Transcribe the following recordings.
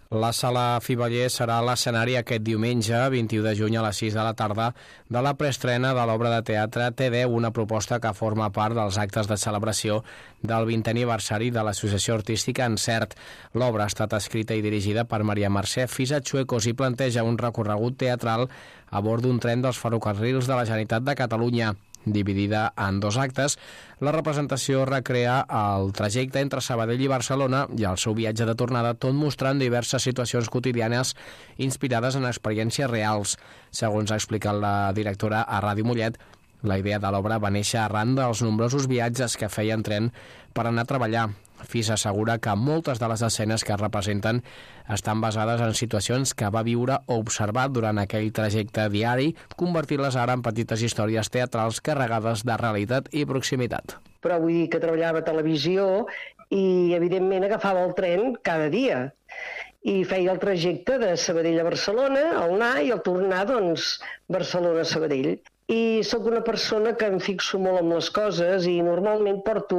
La Sala Fiveller serà l'escenari aquest diumenge, 21 de juny a les 6 de la tarda, de la preestrena de l'obra de teatre T10, una proposta que forma part dels actes de celebració del 20è aniversari de l'Associació Artística Encert. L'obra ha estat escrita i dirigida per Maria Mercè Fisa Chuecos i planteja un recorregut teatral a bord d'un tren dels ferrocarrils de la Generalitat de Catalunya. Dividida en 2 actes, la representació recrea el trajecte entre Sabadell i Barcelona i el seu viatge de tornada, tot mostrant diverses situacions quotidianes inspirades en experiències reals. Segons ha explicat la directora a Ràdio Mollet, la idea de l'obra va néixer arran dels nombrosos viatges que feia en tren per anar a treballar. Fisa assegura que moltes de les escenes que es representen estan basades en situacions que va viure o observar durant aquell trajecte diari, convertir-les ara en petites històries teatrals carregades de realitat i proximitat. Però vull dir que treballava a televisió i evidentment agafava el tren cada dia i feia el trajecte de Sabadell a Barcelona, al anar i al tornar, doncs, Barcelona-Sabadell. I sóc una persona que em fixo molt en les coses i normalment porto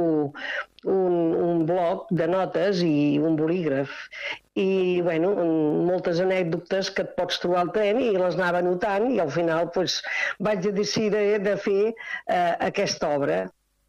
un bloc de notes i un bolígraf. I, bueno, moltes anècdotes que et pots trobar al tren i les anava anotant i al final doncs, vaig decidir de fer aquesta obra.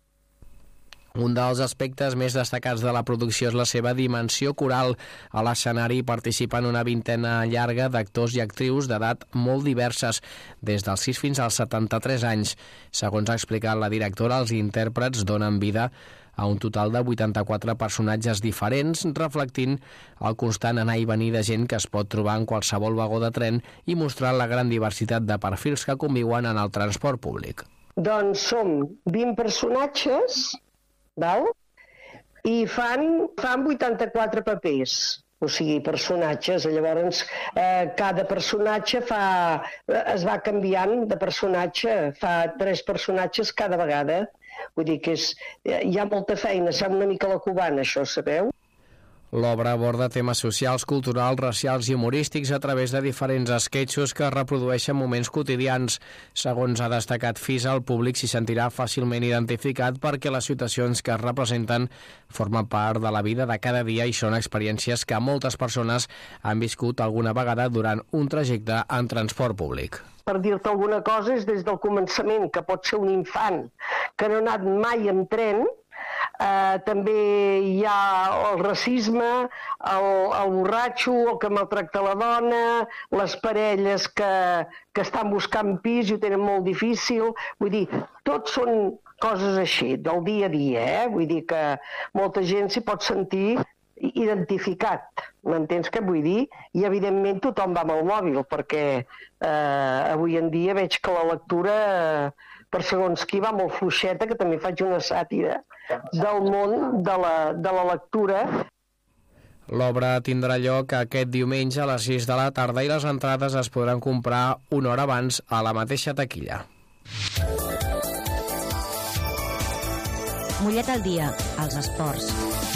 Un dels aspectes més destacats de la producció és la seva dimensió coral. A l'escenari participen una vintena llarga d'actors i actrius d'edat molt diverses, des dels 6 fins als 73 anys. Segons ha explicat la directora, els intèrprets donen vida a un total de 84 personatges diferents, reflectint el constant anar i venir de gent que es pot trobar en qualsevol vagó de tren i mostrant la gran diversitat de perfils que conviuen en el transport públic. Doncs som 20 personatges, val? I fan 84 papers, o sigui, personatges. Llavors, cada personatge es va canviant de personatge, fa 3 personatges cada vegada. Vull dir que hi ha molta feina, sembla una mica la cubana, això, sabeu? L'obra aborda temes socials, culturals, racials i humorístics a través de diferents esquetxos que reprodueixen moments quotidians. Segons ha destacat Fisa, el públic s'hi sentirà fàcilment identificat perquè les situacions que es representen formen part de la vida de cada dia i són experiències que moltes persones han viscut alguna vegada durant un trajecte en transport públic. Per dir-te alguna cosa, és des del començament, que pot ser un infant que no ha anat mai en tren. També hi ha el racisme, el borratxo, el que maltracta la dona, les parelles que estan buscant pis i ho tenen molt difícil. Vull dir, tot són coses així, del dia a dia, Vull dir que molta gent s'hi pot sentir identificat, m'entens què vull dir? I evidentment tothom va amb el mòbil, perquè avui en dia veig que la lectura per segons qui va molt fluixeta, que també faig una sàtira del món de la lectura. L'obra tindrà lloc aquest diumenge a les 6 de la tarda i les entrades es podran comprar una hora abans a la mateixa taquilla. Mollet al dia, als esports.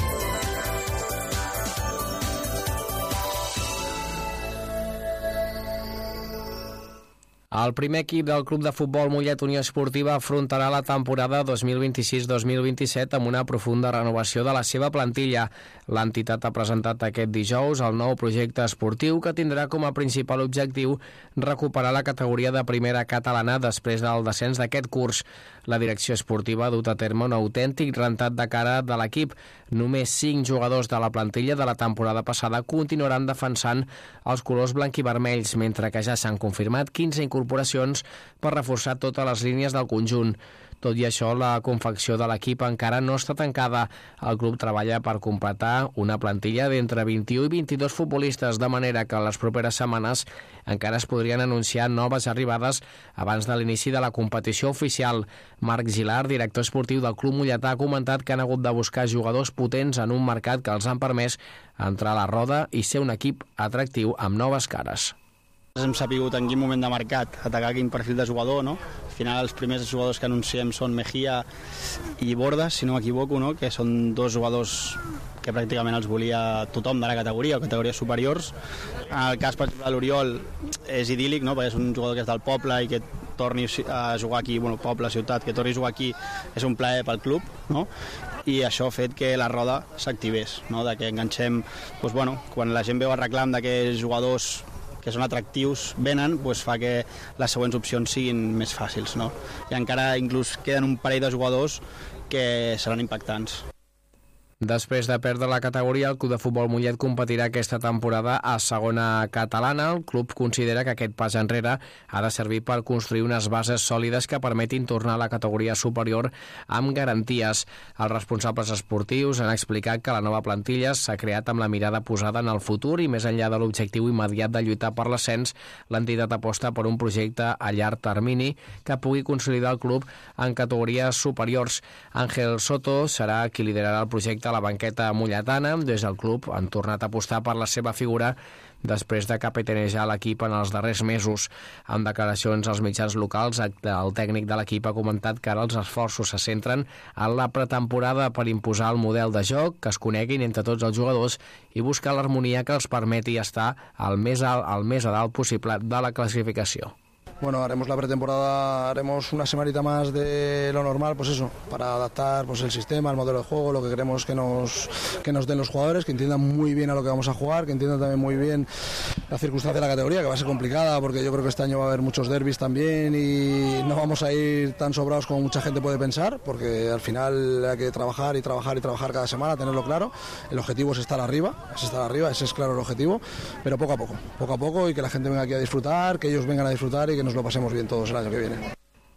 El primer equip del Club de Futbol Mollet Unió Esportiva afrontarà la temporada 2026-2027 amb una profunda renovació de la seva plantilla. L'entitat ha presentat aquest dijous el nou projecte esportiu que tindrà com a principal objectiu recuperar la categoria de primera catalana després del descens d'aquest curs. La direcció esportiva ha dut a terme un autèntic rentat de cara de l'equip. Només 5 jugadors de la plantilla de la temporada passada continuaran defensant els colors blanquivermells, mentre que ja s'han confirmat 15 incorporacions per reforçar totes les línies del conjunt. Tot i això, la confecció de l'equip encara no està tancada. El club treballa per completar una plantilla d'entre 21 i 22 futbolistes, de manera que en les properes setmanes encara es podrien anunciar noves arribades abans de l'inici de la competició oficial. Marc Gilar, director esportiu del club molletà, ha comentat que han hagut de buscar jugadors potents en un mercat que els han permès entrar a la roda i ser un equip atractiu amb noves cares. Hem sapigut en quin moment de mercat atacar quin perfil de jugador, no? Al final els primers jugadors que anunciem són Mejía i Bordas, si no m'equivoco, no? Que són 2 jugadors que pràcticament els volia tothom de la categoria o categories superiors. En el cas, per exemple, de l'Oriol és idíl·lic, no? Perquè és un jugador que és del poble i que torni a jugar aquí, poble, ciutat, que torni a jugar aquí és un plaer pel club, no? I això ha fet que la roda s'activés, no? De que enganxem, quan la gent veu el reclam de que els jugadors que són atractius venen, fa que les següents opcions siguin més fàcils, no? I encara inclús queden un parell de jugadors que seran impactants. Després de perdre la categoria, el Club de Futbol Mollet competirà aquesta temporada a segona catalana. El club considera que aquest pas enrere ha de servir per construir unes bases sòlides que permetin tornar a la categoria superior amb garanties. Els responsables esportius han explicat que la nova plantilla s'ha creat amb la mirada posada en el futur i més enllà de l'objectiu immediat de lluitar per l'ascens, l'entitat aposta per un projecte a llarg termini que pugui consolidar el club en categories superiors. Àngel Soto serà qui liderarà el projecte a la banqueta molletana. Des del club han tornat a apostar per la seva figura després de capitanejar l'equip en els darrers mesos. En declaracions als mitjans locals, el tècnic de l'equip ha comentat que ara els esforços se centren en la pretemporada per imposar el model de joc, que es coneguin entre tots els jugadors i buscar l'harmonia que els permeti estar al més a dalt possible de la classificació. Haremos la pretemporada, haremos una semanita más de lo normal, para adaptar el sistema, el modelo de juego, lo que queremos que nos den los jugadores, que entiendan muy bien a lo que vamos a jugar, que entiendan también muy bien la circunstancia de la categoría, que va a ser complicada, porque yo creo que este año va a haber muchos derbis también y no vamos a ir tan sobrados como mucha gente puede pensar, porque al final hay que trabajar y trabajar y trabajar cada semana, tenerlo claro. El objetivo es estar arriba, ese es claro el objetivo, pero poco a poco, y que la gente venga aquí a disfrutar, que ellos vengan a disfrutar y que nos lo pasemos bien todos el año que viene.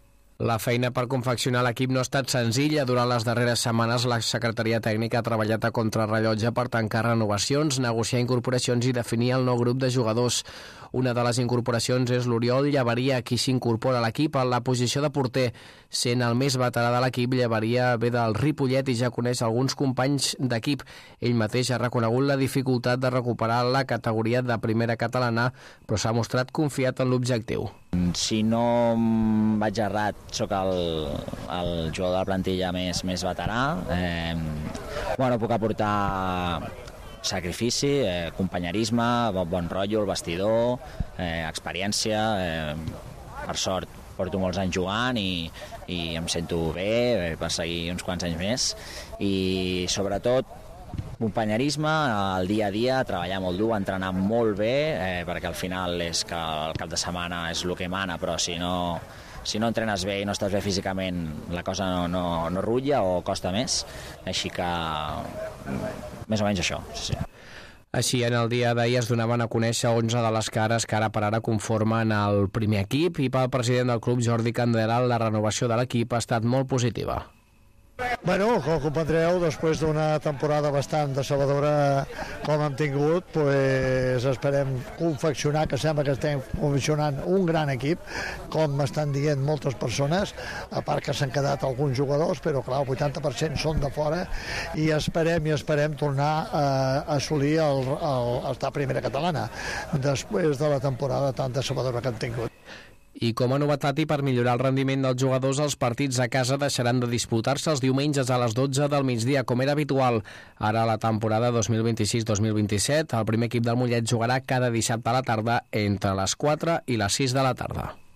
La feina per confeccionar l'equip no ha estat senzilla. Durant les darreres setmanes, la secretaria tècnica ha treballat a contrarrellotge per tancar renovacions, negociar incorporacions i definir el nou grup de jugadors. Una de les incorporacions és l'Oriol Llaveria, qui s'incorpora a l'equip en la posició de porter. Sent el més veterà de l'equip, Llaveria ve del Ripollet i ja coneix alguns companys d'equip. Ell mateix ha reconegut la dificultat de recuperar la categoria de primera catalana, però s'ha mostrat confiat en l'objectiu. Si no vaig errat, sóc el jugador de la plantilla més veterà. Puc aportar sacrifici, companyerisme, bon rotllo, el vestidor, experiència. Per sort porto molts anys jugant i em sento bé per seguir uns quants anys més. I sobretot companyerisme, el dia a dia, treballar molt dur, entrenar molt bé, perquè al final és que el cap de setmana és el que mana, però si no entrenes bé i no estàs bé físicament, la cosa no rutlla o costa més. Així que més o menys això, sí. Així, en el dia d'ahir es donaven a conèixer 11 de les cares que ara per ara conformen el primer equip, i pel president del club, Jordi Candela, la renovació de l'equip ha estat molt positiva. Com comprendreu, després d'una temporada bastant decebedora com hem tingut, esperem confeccionar, que sembla que estem confeccionant un gran equip, com m'estan dient moltes persones, a part que s'han quedat alguns jugadors, però clar, el 80% són de fora, i esperem tornar a assolir estar a primera catalana, després de la temporada tan decebedora que hem tingut. I com a novetat i per millorar el rendiment dels jugadors, els partits a casa deixaran de disputar-se els diumenges a les 12 del migdia, com era habitual. Ara, a la temporada 2026-2027, el primer equip del Mollet jugarà cada dissabte a la tarda entre les 4 i les 6 de la tarda.